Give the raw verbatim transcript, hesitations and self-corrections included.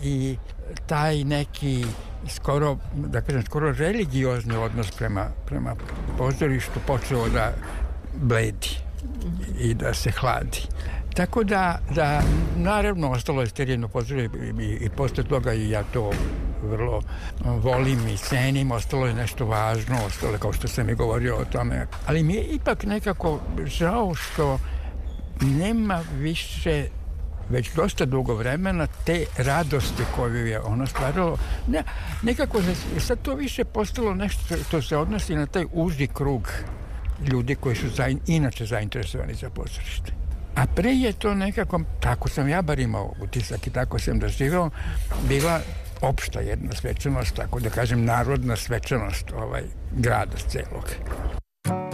i taj neki skoro, da kažem, skoro religiozni odnos prema, prema pozorištu počeo da bledi i da se hladi. Tako da, da naravno, ostalo je sterilno pozorište i, i posle toga i ja to vrlo volim i cenim, ostalo je nešto važno, ostalo je, kao što sam i govorio o tome. Ali mi je ipak nekako žao što nema više već dosta dugo vremena te radosti koju je ono stvaralo. Ne, nekako je sad to više postalo nešto što se odnosi na taj uži krug ljudi koji su za, inače zainteresovani za pozorište. A pre je to nekako, tako sam ja bar imao utisak i tako sam doživao, bila opšta jedna svečanost, tako da kažem narodna svečanost ovaj grada celog.